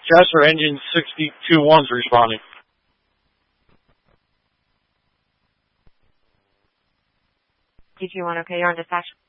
Chester engine 62-1's responding. DG1, okay, you're on dispatch.